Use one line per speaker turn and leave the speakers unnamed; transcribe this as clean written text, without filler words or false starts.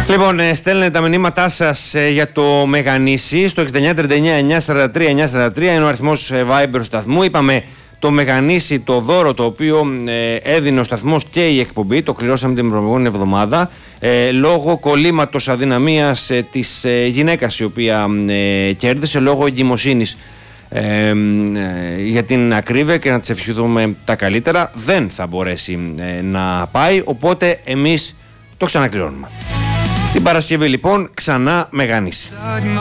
Λοιπόν, στέλνετε τα μηνύματά σας για το Μεγανήσι στο 6939-943-943, είναι ο αριθμός Viber του σταθμού. Είπαμε το Μεγανήσι, το δώρο το οποίο έδινε ο σταθμός και η εκπομπή, το κληρώσαμε την προηγούμενη εβδομάδα, λόγω κολλήματος αδυναμίας της γυναίκας η οποία κέρδισε, λόγω εγκυμοσύνης για την ακρίβεια, και να της ευχηθούμε τα καλύτερα. Δεν θα μπορέσει να πάει, οπότε εμείς το ξανακληρώνουμε. Την Παρασκευή λοιπόν ξανά Μεγανήσι.